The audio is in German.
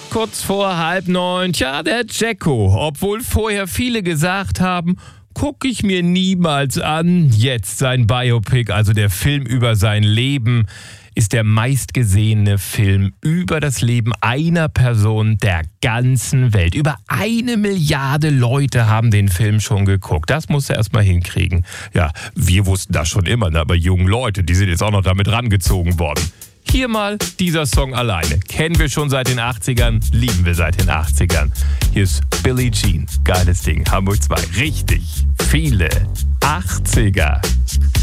Kurz vor 8:30, tja, der Jacko. Obwohl vorher viele gesagt haben, gucke ich mir niemals an. Jetzt sein Biopic, also der Film über sein Leben, ist der meistgesehene Film über das Leben einer Person der ganzen Welt. Über 1 Milliarde Leute haben den Film schon geguckt. Das muss er erstmal hinkriegen. Ja, wir wussten das schon immer, aber junge Leute, die sind jetzt auch noch damit rangezogen worden. Hier mal dieser Song alleine. Kennen wir schon seit den 80ern, lieben wir seit den 80ern. Hier ist Billie Jean. Geiles Ding. Hamburg 2. Richtig viele 80er.